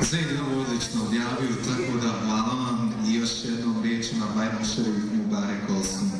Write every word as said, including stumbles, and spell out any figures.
Zaid je ovo odlično odjavio, tako da hvala vam i još jednom riječima Bajram Šerif Mubarek Olsun.